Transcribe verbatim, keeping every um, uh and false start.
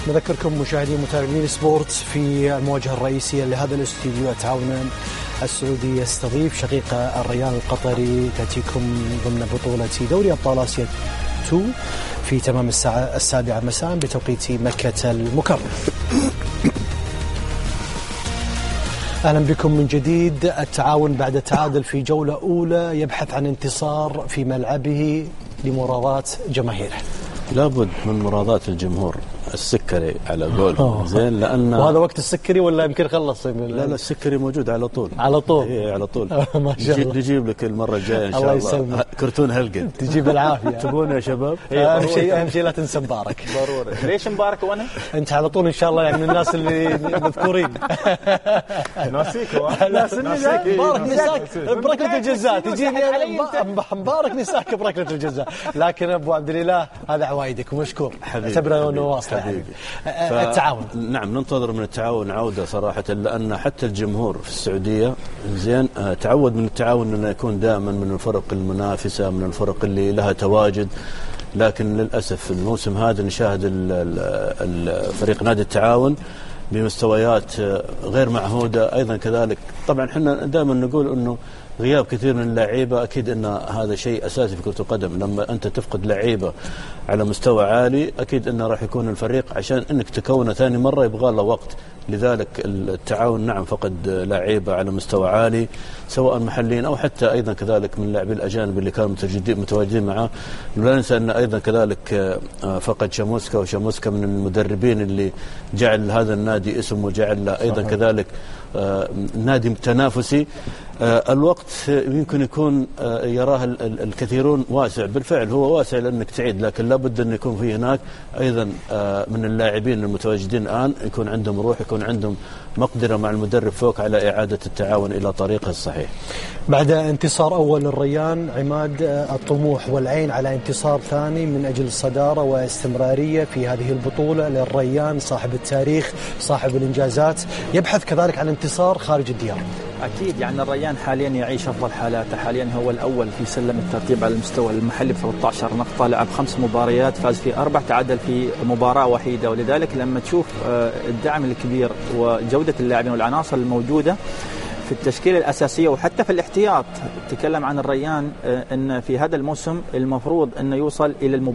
نذكركم مشاهدين متابعين سبورت في المواجهة الرئيسية لهذا الاستديو التعاون السعودي يستضيف شقيق الريان القطري، تأتيكم ضمن بطولة دوري أبطال آسيا اثنين في تمام الساعة السابعة مساء بتوقيت مكة المكرمة. أهلا بكم من جديد. التعاون بعد التعادل في جولة أولى يبحث عن انتصار في ملعبه لمراضاة جماهيره. لابد من مراضاة الجمهور السكري على قول زين، لأن وهذا وقت السكري ولا يمكن خلص؟ لا لا السكري موجود على طول على طول إيه على طول ما شاء الله. نجيب لك المرة الجاية إن شاء الله, الله. كرتون هلقد تجيب العافية. تبون يا شباب؟ أهم شيء أهم شيء لا تنسى مبارك. ضروري. ليش مبارك وأنا؟ أنت على طول إن شاء الله، يعني من الناس اللي مذكورين. ناسيك ناسيك مبارك نساك بركلة الجزاء، تجيني مبارك نساك بركلة الجزاء. لكن أبو عبد الإله هذا عوايدك ومشكور، اعتبره أنه واصل التعاون. نعم ننتظر من التعاون عودة صراحة، لأن حتى الجمهور في السعودية زين تعود من التعاون أنه يكون دائما من الفرق المنافسة، من الفرق اللي لها تواجد. لكن للأسف الموسم هذا نشاهد الفريق نادي التعاون بمستويات غير معهودة أيضا كذلك. طبعا احنا دائما نقول أنه غياب كثير من اللعيبة أكيد أن هذا شيء أساسي في كرة القدم. لما أنت تفقد لعيبة على مستوى عالي أكيد أنه راح يكون الفريق عشان أنك تكونه ثاني مرة يبغى له وقت. لذلك التعاون نعم فقد لعيبة على مستوى عالي سواء محليين أو حتى أيضا كذلك من لاعبي الأجانب اللي كانوا متواجدين معه. لا ننسى أن أيضا كذلك فقد شاموسكا، وشاموسكا من المدربين اللي جعل هذا النادي اسم وجعل أيضا صحيح. كذلك نادي تنافسي. الوقت يمكن يكون يراه الكثيرون واسع، بالفعل هو واسع لأنك تعيد، لكن لابد أن يكون في هناك أيضا من اللاعبين المتواجدين الآن يكون عندهم روح، يكون عندهم مقدرة مع المدرب فوق على إعادة التعاون إلى طريقه الصحيح. بعد انتصار أول للريان عماد، الطموح والعين على انتصار ثاني من أجل الصدارة واستمرارية في هذه البطولة للريان صاحب التاريخ صاحب الإنجازات، يبحث كذلك عن انتصار خارج الديار. أكيد يعني الريان حاليا يعيش أفضل حالاته، حاليا هو الأول في سلم الترتيب على المستوى المحلي ب ثلاثة عشر نقطة، لعب خمس مباريات فاز في أربع، تعادل في مباراة وحيدة. ولذلك لما تشوف الدعم الكبير وجودة اللاعبين والعناصر الموجودة في التشكيلة الأساسية وحتى في الاحتياط، تكلم عن الريان أن في هذا الموسم المفروض أنه يوصل إلى المباراة